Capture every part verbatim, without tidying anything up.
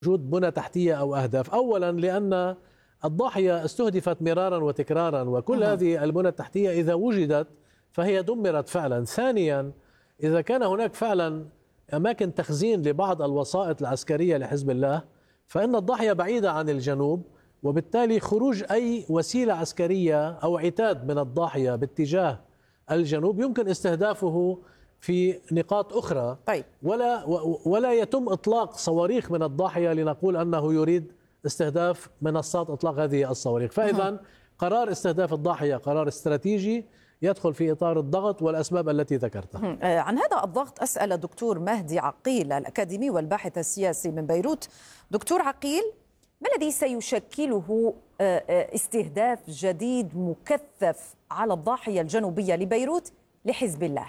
وجود بنى تحتية أو أهداف. أولا لأن الضاحية استهدفت مرارا وتكرارا، وكل أها. هذه البنى التحتية إذا وجدت فهي دمرت فعلا. ثانيا إذا كان هناك فعلا أماكن تخزين لبعض الوسائط العسكرية لحزب الله فإن الضاحية بعيدة عن الجنوب، وبالتالي خروج أي وسيلة عسكرية أو عتاد من الضاحية باتجاه الجنوب يمكن استهدافه في نقاط أخرى. طيب. ولا ولا يتم إطلاق صواريخ من الضاحية لنقول أنه يريد استهداف منصات إطلاق هذه الصواريخ. فإذا قرار استهداف الضاحية قرار استراتيجي يدخل في إطار الضغط والأسباب التي ذكرتها. عن هذا الضغط أسأل الدكتور مهدي عقيل الأكاديمي والباحث السياسي من بيروت. دكتور عقيل، ما الذي سيشكله استهداف جديد مكثف على الضاحية الجنوبية لبيروت لحزب الله؟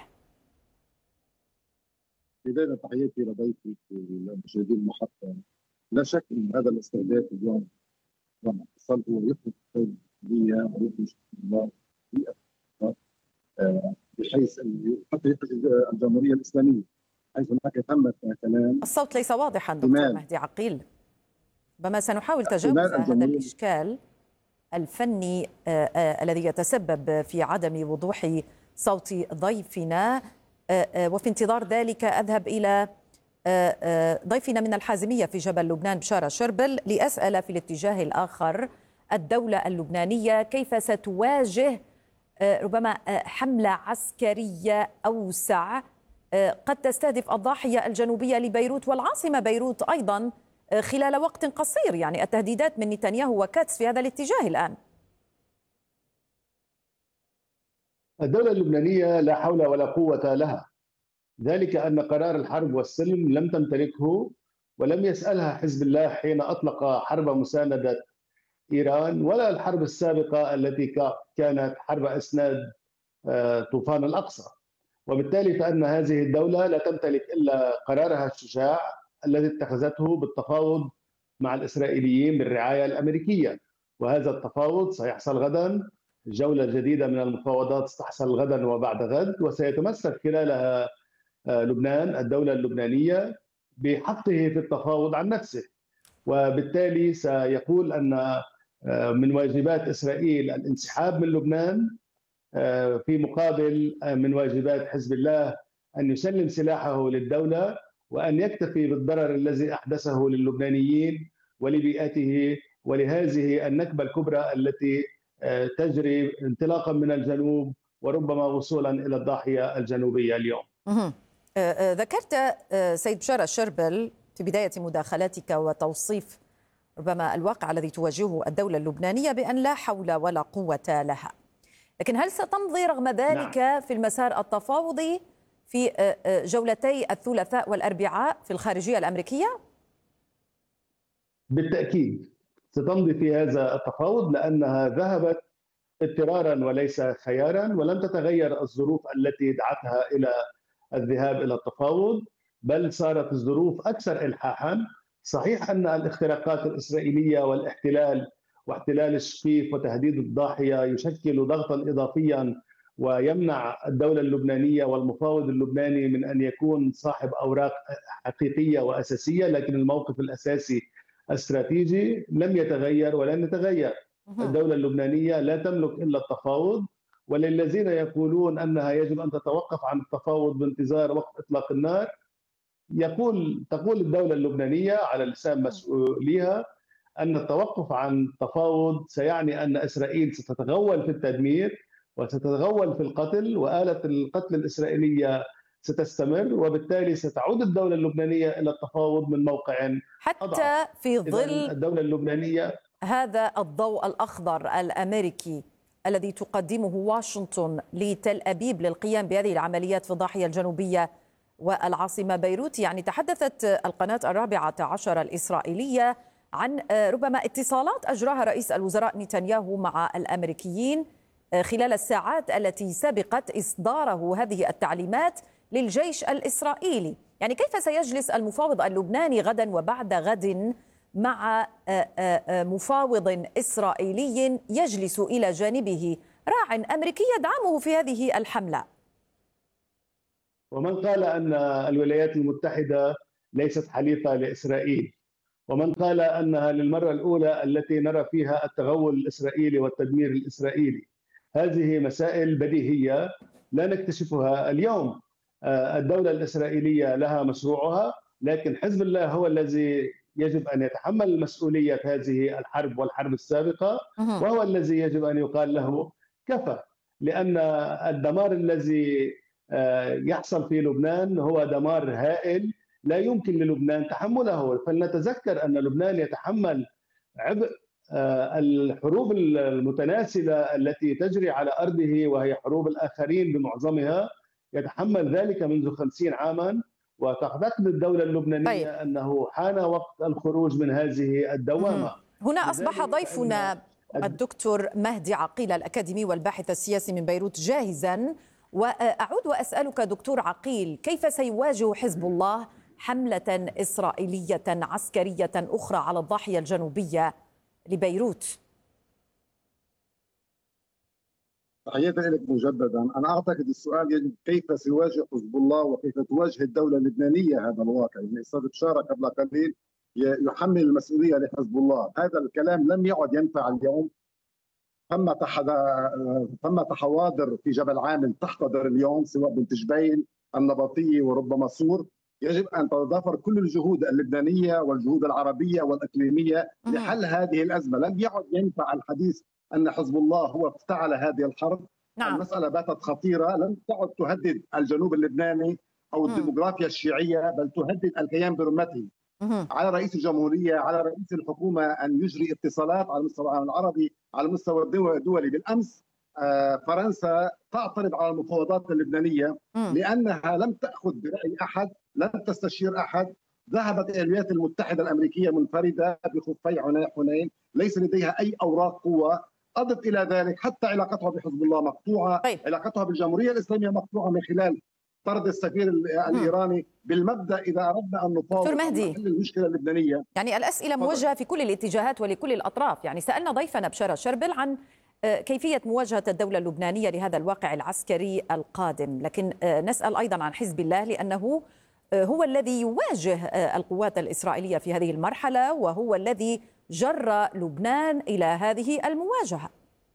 بداية تحياتي لضيفي المشاهدين المحطة. لا شك أن هذا الاستهداف اليوم طبعا اتصال هو يخرج الدولية ويخرج الله بحيث حتى يخرج الجمهورية الإسلامية، حيث هناك ثمة كلام. الصوت ليس واضحا دكتور مهدي عقيل، بما سنحاول تجاوز هذا الإشكال الفني آه آه الذي يتسبب في عدم وضوح صوت ضيفنا. وفي انتظار ذلك أذهب إلى ضيفنا من الحازمية في جبل لبنان بشارة شربل لأسأل في الاتجاه الآخر الدولة اللبنانية كيف ستواجه ربما حملة عسكرية أوسع قد تستهدف الضاحية الجنوبية لبيروت والعاصمة بيروت أيضا خلال وقت قصير. يعني التهديدات من نتنياهو وكاتس في هذا الاتجاه الآن. الدولة اللبنانية لا حول ولا قوة لها، ذلك أن قرار الحرب والسلم لم تمتلكه ولم يسألها حزب الله حين أطلق حرب مساندة إيران، ولا الحرب السابقة التي كانت حرب إسناد طوفان الأقصى. وبالتالي فإن هذه الدولة لا تمتلك إلا قرارها الشجاع الذي اتخذته بالتفاوض مع الإسرائيليين بالرعاية الأمريكية، وهذا التفاوض سيحصل غدا. جولة جديدة من المفاوضات ستحصل غدا وبعد غد، وسيتمسك خلالها لبنان الدولة اللبنانية بحقه في التفاوض عن نفسه، وبالتالي سيقول أن من واجبات إسرائيل الانسحاب من لبنان في مقابل من واجبات حزب الله أن يسلم سلاحه للدولة وأن يكتفي بالضرر الذي أحدثه للبنانيين ولبيئته ولهذه النكبة الكبرى التي تجري انطلاقا من الجنوب وربما وصولا إلى الضاحية الجنوبية اليوم. ذكرت سيد بشارة الشربل في بداية مداخلاتك وتوصيف ربما الواقع الذي تواجهه الدولة اللبنانية بأن لا حول ولا قوة لها، لكن هل ستمضي رغم ذلك نعم. في المسار التفاوضي في جولتي الثلاثاء والأربعاء في الخارجية الأمريكية؟ بالتأكيد ستمضي في هذا التفاوض، لأنها ذهبت اضطرارا وليس خيارا، ولم تتغير الظروف التي دعتها إلى الذهاب إلى التفاوض، بل صارت الظروف أكثر إلحاحا. صحيح أن الاختراقات الإسرائيلية والاحتلال واحتلال الشقيق وتهديد الضاحية يشكل ضغطا إضافيا ويمنع الدولة اللبنانية والمفاوض اللبناني من أن يكون صاحب أوراق حقيقية وأساسية، لكن الموقف الأساسي استراتيجي لم يتغير ولن يتغير. الدولة اللبنانية لا تملك إلا التفاوض، وللذين يقولون أنها يجب أن تتوقف عن التفاوض بانتظار وقت إطلاق النار، يقول تقول الدولة اللبنانية على لسان مسؤوليها أن التوقف عن التفاوض سيعني أن إسرائيل ستتغول في التدمير وستتغول في القتل، وآلة القتل الإسرائيلية ستستمر، وبالتالي ستعود الدولة اللبنانية إلى التفاوض من موقع حتى أضعف. في ظل الدولة اللبنانية هذا الضوء الأخضر الأمريكي الذي تقدمه واشنطن لتل أبيب للقيام بهذه العمليات في الضاحية الجنوبية والعاصمة بيروت. يعني تحدثت القناة الرابعة عشر الإسرائيلية عن ربما اتصالات أجراها رئيس الوزراء نتنياهو مع الأمريكيين خلال الساعات التي سبقت إصداره هذه التعليمات للجيش الإسرائيلي. يعني كيف سيجلس المفاوض اللبناني غدا وبعد غد مع مفاوض إسرائيلي يجلس إلى جانبه راع أمريكي يدعمه في هذه الحملة؟ ومن قال أن الولايات المتحدة ليست حليفة لإسرائيل؟ ومن قال أنها للمرة الأولى التي نرى فيها التغول الإسرائيلي والتدمير الإسرائيلي. هذه مسائل بديهية لا نكتشفها اليوم. الدولة الإسرائيلية لها مشروعها، لكن حزب الله هو الذي يجب أن يتحمل مسؤولية هذه الحرب والحرب السابقة، وهو الذي يجب أن يقال له كفى، لأن الدمار الذي يحصل في لبنان هو دمار هائل لا يمكن للبنان تحمله. فلنتذكر أن لبنان يتحمل عبء الحروب المتناسلة التي تجري على أرضه، وهي حروب الآخرين بمعظمها، يتحمل ذلك منذ خمسين عاما. وتعتقد الدولة اللبنانية طيب. أنه حان وقت الخروج من هذه الدوامة. هنا أصبح ضيفنا الدكتور مهدي عقيل الأكاديمي والباحث السياسي من بيروت جاهزا، وأعود وأسألك دكتور عقيل، كيف سيواجه حزب الله حملة إسرائيلية عسكرية أخرى على الضاحية الجنوبية لبيروت؟ تحياتي لك مجددا. أنا أعتقد السؤال يجب كيف سيواجه حزب الله وكيف تواجه الدولة اللبنانية هذا الواقع. يعني أستاذ بشارة قبل قليل يحمل المسؤولية لحزب الله، هذا الكلام لم يعد ينفع اليوم. ثمة ثمة حواضر في جبل عامل تحتضر اليوم، سواء بنت جبيل، النبطية وربما صور. يجب أن تتضافر كل الجهود اللبنانية والجهود العربية والإقليمية لحل هذه الأزمة. لم يعد ينفع الحديث أن حزب الله هو افتعل هذه الحرب. نعم. المسألة باتت خطيرة، لم تعد تهدد الجنوب اللبناني أو الديموغرافيا الشيعية، بل تهدد الكيان برمته. على رئيس الجمهورية، على رئيس الحكومة أن يجري اتصالات على مستوى العالم العربي، على مستوى الدولي. بالأمس فرنسا تعترض على المفاوضات اللبنانية لأنها لم تأخذ برأي أحد، لم تستشير أحد. ذهبت إلى الولايات المتحدة الأمريكية منفردة بخفي حنين، ليس لديها أي أوراق قوة. أضف إلى ذلك حتى علاقتها بحزب الله مقطوعة، طيب. علاقتها بالجمهورية الإسلامية مقطوعة من خلال طرد السفير الإيراني. بالمبدأ إذا أردنا أن نفاوض حل المشكلة اللبنانية، يعني الأسئلة موجهة في كل الاتجاهات ولكل الأطراف. يعني سألنا ضيفنا بشارة شربل عن كيفية مواجهة الدولة اللبنانية لهذا الواقع العسكري القادم، لكن نسأل أيضا عن حزب الله، لأنه هو الذي يواجه القوات الإسرائيلية في هذه المرحلة، وهو الذي جر لبنان إلى هذه المواجهة.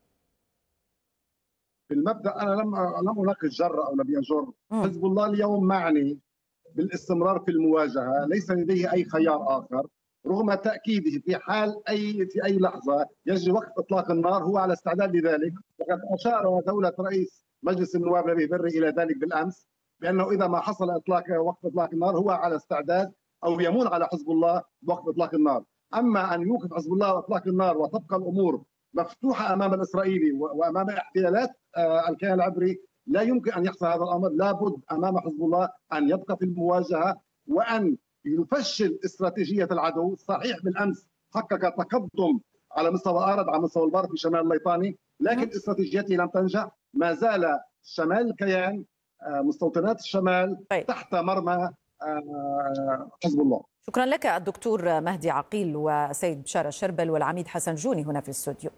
بالمبدأ أنا لم لم أناقش جر أو لم يجر. حزب الله اليوم معني بالاستمرار في المواجهة، ليس لديه أي خيار آخر، رغم تأكيده في حال أي في أي لحظة يجري وقت إطلاق النار هو على استعداد لذلك. وقد أشار دولة رئيس مجلس النواب نبيه بري إلى ذلك بالأمس، بأنه إذا ما حصل إطلاق وقت إطلاق النار هو على استعداد أو يمون على حزب الله بوقت إطلاق النار. أما أن يوقف حزب الله إطلاق النار وتبقى الأمور مفتوحة أمام الإسرائيلي وأمام احتلالات الكيان العبري، لا يمكن أن يحصل هذا الأمر. لابد أمام حزب الله أن يبقى في المواجهة وأن يفشل استراتيجية العدو. صحيح بالأمس حقق تقدم على مستوى آرد، على مستوى البار في شمال الليطاني، لكن استراتيجيته لم تنجح. ما زال شمال الكيان، مستوطنات الشمال، تحت مرمى حزب الله. شكرا لك الدكتور مهدي عقيل وسيد بشارة شربل والعميد حسن جوني هنا في الاستوديو.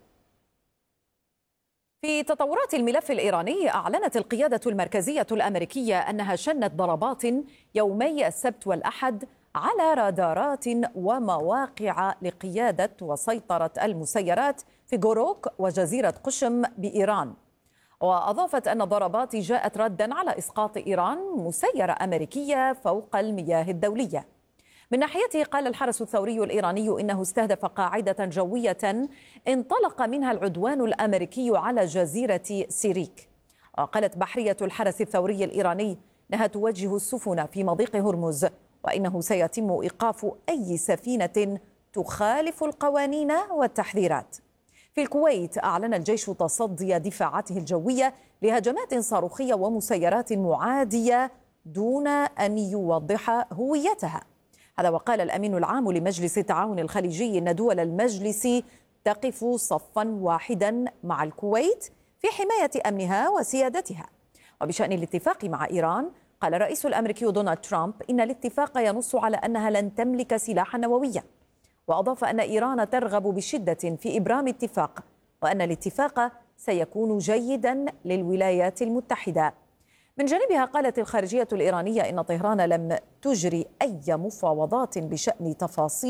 في تطورات الملف الإيراني، أعلنت القيادة المركزية الأمريكية أنها شنت ضربات يومي السبت والأحد على رادارات ومواقع لقيادة وسيطرة المسيرات في غوروك وجزيرة قشم بإيران. وأضافت أن الضربات جاءت ردا على إسقاط إيران مسيرة أمريكية فوق المياه الدولية. من ناحيته قال الحرس الثوري الإيراني إنه استهدف قاعدة جوية انطلق منها العدوان الأمريكي على جزيرة سيريك. وقالت بحرية الحرس الثوري الإيراني أنها توجه السفن في مضيق هرمز، وإنه سيتم إيقاف أي سفينة تخالف القوانين والتحذيرات. في الكويت، أعلن الجيش تصدي دفاعاته الجوية لهجمات صاروخية ومسيرات معادية دون أن يوضح هويتها. هذا وقال الأمين العام لمجلس التعاون الخليجي أن دول المجلس تقف صفا واحدا مع الكويت في حماية أمنها وسيادتها. وبشأن الاتفاق مع إيران، قال الرئيس الأمريكي دونالد ترامب إن الاتفاق ينص على أنها لن تملك سلاحا نوويا. وأضاف أن إيران ترغب بشدة في إبرام اتفاق، وأن الاتفاق سيكون جيدا للولايات المتحدة. من جانبها قالت الخارجية الإيرانية إن طهران لم تجري أي مفاوضات بشأن تفاصيل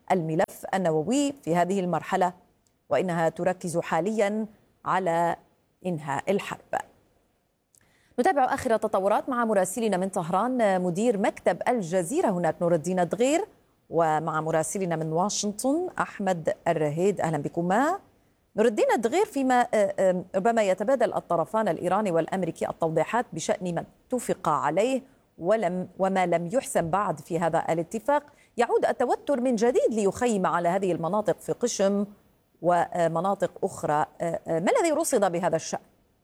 الملف النووي في هذه المرحلة، وإنها تركز حاليا على إنهاء الحرب. نتابع آخر التطورات مع مراسلنا من طهران مدير مكتب الجزيرة هناك نور الدين دغير، ومع مراسلنا من واشنطن أحمد الرهيد. أهلا بكما. نور الدين دغير، فيما ربما يتبادل الطرفان الإيراني والأمريكي التوضيحات بشأن ما اتفق عليه ولم وما لم يحسم بعد في هذا الاتفاق، يعود التوتر من جديد ليخيم على هذه المناطق في قشم ومناطق أخرى. ما الذي رصد بهذا الشأن؟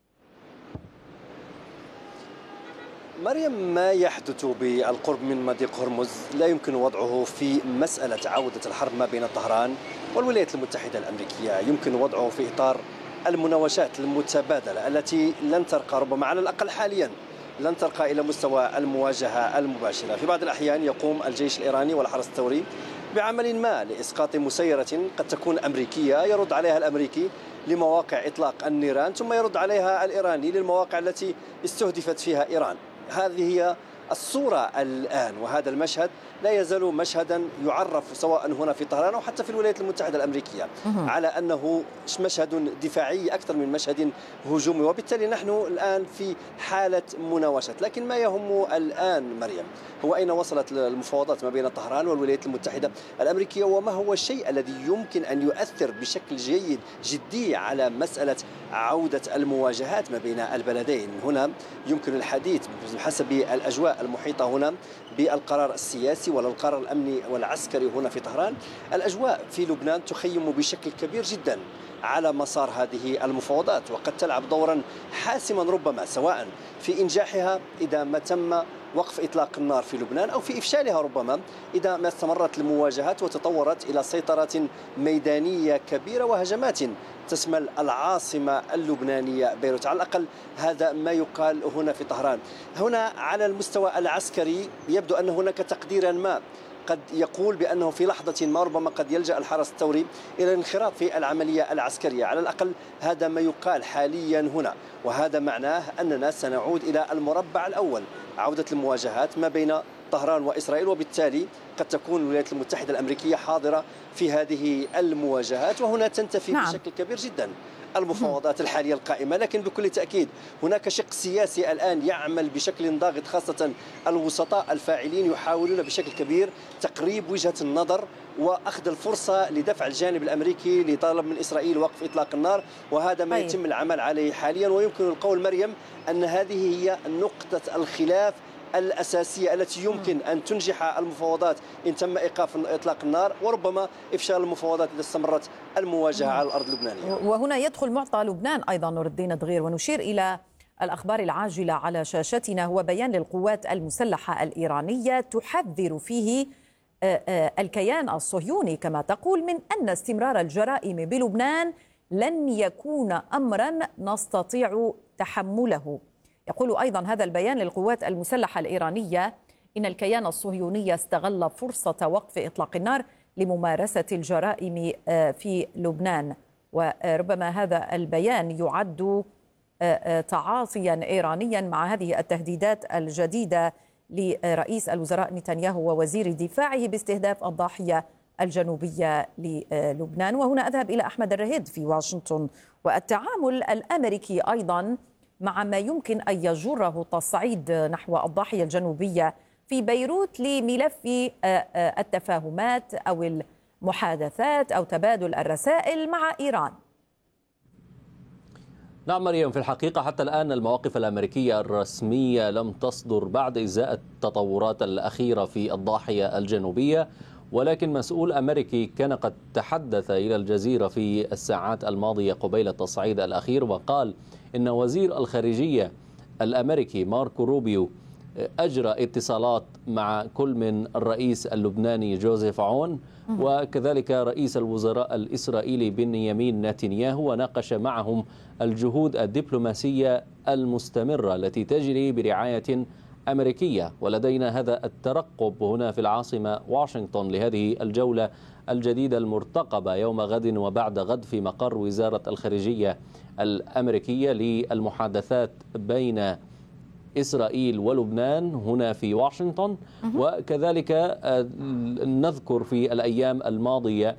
مريم، ما يحدث بالقرب من مضيق هرمز لا يمكن وضعه في مسألة عودة الحرب ما بين طهران والولايات المتحدة الأمريكية، يمكن وضعه في إطار المناوشات المتبادلة التي لن ترقى ربما على الأقل حاليا لن ترقى إلى مستوى المواجهة المباشرة. في بعض الأحيان يقوم الجيش الإيراني والحرس الثوري بعمل ما لإسقاط مسيرة قد تكون أمريكية يرد عليها الأمريكي لمواقع إطلاق النيران، ثم يرد عليها الإيراني للمواقع التي استهدفت فيها إيران. هذه هي الصورة الآن، وهذا المشهد لا يزال مشهدا يعرف سواء هنا في طهران أو حتى في الولايات المتحدة الأمريكية على أنه مشهد دفاعي أكثر من مشهد هجومي، وبالتالي نحن الآن في حالة مناوشة. لكن ما يهم الآن مريم هو أين وصلت المفاوضات ما بين طهران والولايات المتحدة الأمريكية، وما هو الشيء الذي يمكن أن يؤثر بشكل جيد جدي على مسألة عودة المواجهات ما بين البلدين. هنا يمكن الحديث بحسب الأجواء المحيطة هنا بالقرار السياسي ولا القرار الأمني والعسكري هنا في طهران. الأجواء في لبنان تخيم بشكل كبير جدا على مسار هذه المفاوضات، وقد تلعب دورا حاسما ربما سواء في إنجاحها إذا ما تم وقف إطلاق النار في لبنان، أو في إفشالها ربما إذا ما استمرت المواجهات وتطورت إلى سيطرة ميدانية كبيرة وهجمات تشمل العاصمة اللبنانية بيروت. على الأقل هذا ما يقال هنا في طهران. هنا على المستوى العسكري يبدو أن هناك تقديرا ما قد يقول بأنه في لحظة ما ربما قد يلجأ الحرس الثوري إلى الانخراط في العملية العسكرية. على الأقل هذا ما يقال حاليا هنا، وهذا معناه أننا سنعود إلى المربع الأول، عودة المواجهات ما بين طهران وإسرائيل، وبالتالي قد تكون الولايات المتحدة الأمريكية حاضرة في هذه المواجهات، وهنا تنتفي نعم. بشكل كبير جدا المفاوضات الحالية القائمة. لكن بكل تأكيد هناك شق سياسي الآن يعمل بشكل ضاغط، خاصة الوسطاء الفاعلين يحاولون بشكل كبير تقريب وجهة النظر وأخذ الفرصة لدفع الجانب الأمريكي لطلب من إسرائيل وقف إطلاق النار، وهذا ما يتم العمل عليه حاليا. ويمكن القول مريم أن هذه هي نقطة الخلاف الأساسية التي يمكن أن تنجح المفاوضات إن تم إيقاف إطلاق النار، وربما إفشال المفاوضات إذا استمرت المواجهة على الأرض اللبنانية. وهنا يدخل معطى لبنان أيضا نور الدين دغير، ونشير إلى الأخبار العاجلة على شاشتنا. هو بيان للقوات المسلحة الإيرانية تحذر فيه الكيان الصهيوني كما تقول من أن استمرار الجرائم بلبنان لن يكون أمرا نستطيع تحمله. يقول أيضا هذا البيان للقوات المسلحة الإيرانية إن الكيان الصهيوني استغل فرصة وقف إطلاق النار لممارسة الجرائم في لبنان، وربما هذا البيان يعد تعاطيا إيرانيا مع هذه التهديدات الجديدة لرئيس الوزراء نتنياهو ووزير دفاعه باستهداف الضاحية الجنوبية للبنان. وهنا أذهب إلى أحمد الرهيد في واشنطن، والتعامل الأمريكي أيضا مع ما يمكن أن يجره تصعيد نحو الضاحية الجنوبية في بيروت لملف التفاهمات أو المحادثات أو تبادل الرسائل مع إيران. نعم مريم، في الحقيقة حتى الآن المواقف الأمريكية الرسمية لم تصدر بعد إزاء التطورات الأخيرة في الضاحية الجنوبية، ولكن مسؤول أمريكي كان قد تحدث إلى الجزيرة في الساعات الماضية قبيل التصعيد الأخير، وقال إن وزير الخارجية الأمريكي ماركو روبيو أجرى اتصالات مع كل من الرئيس اللبناني جوزيف عون وكذلك رئيس الوزراء الإسرائيلي بنيامين نتنياهو، وناقش معهم الجهود الدبلوماسية المستمرة التي تجري برعاية أمريكية. ولدينا هذا الترقب هنا في العاصمة واشنطن لهذه الجولة الجديدة المرتقبة يوم غد وبعد غد في مقر وزارة الخارجية الأمريكية للمحادثات بين إسرائيل ولبنان هنا في واشنطن. وكذلك نذكر في الأيام الماضية